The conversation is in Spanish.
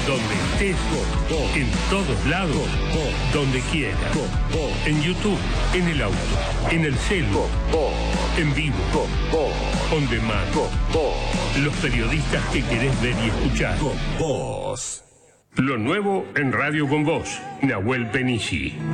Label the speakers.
Speaker 1: Donde estés, en todos lados, donde quieras. En YouTube, en el auto, en el celu, en vivo, on demand. Los periodistas que querés ver y escuchar. Lo nuevo en Radio Con Vos, Nahuel Penici.